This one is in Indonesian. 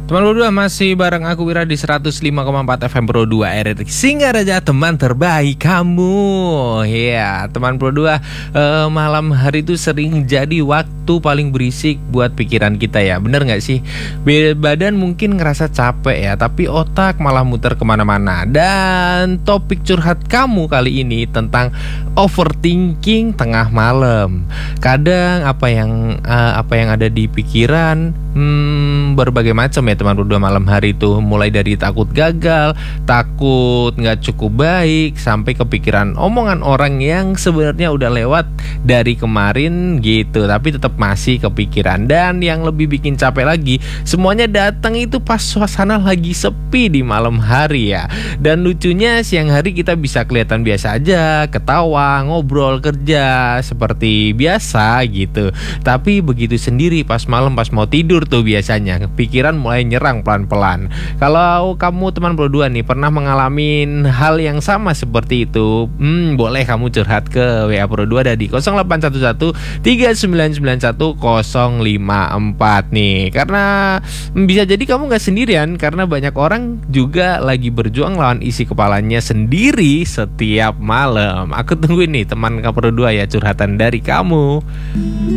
Teman Pro 2 masih bareng aku Wira di 105,4 FM Pro 2 RRI Singaraja, teman terbaik kamu. Ya, teman Pro 2, malam hari itu sering jadi waktu paling berisik buat pikiran kita ya. Bener gak sih? Badan mungkin ngerasa capek ya, tapi otak malah muter kemana-mana. Dan topik curhat kamu kali ini tentang overthinking tengah malam. Kadang apa yang ada di pikiran berbagai macam ya teman berdua malam hari itu, mulai dari takut gagal, takut nggak cukup baik, sampai kepikiran omongan orang yang sebenarnya udah lewat dari kemarin gitu, tapi tetap masih kepikiran. Dan yang lebih bikin capek lagi, semuanya datang itu pas suasana lagi sepi di malam hari ya. Dan lucunya siang hari kita bisa kelihatan biasa aja, ketawa, ngobrol, kerja seperti biasa gitu. Tapi begitu sendiri pas malam, pas mau tidur tuh biasanya pikiran mulai nyerang pelan-pelan. Kalau kamu teman Pro 2 nih pernah mengalami hal yang sama seperti itu, boleh kamu curhat ke WA Pro 2 dari 0811 3991 054 nih. Karena bisa jadi kamu gak sendirian, karena banyak orang juga lagi berjuang lawan isi kepalanya sendiri setiap malam. Aku tungguin nih teman Pro 2 ya curhatan dari kamu.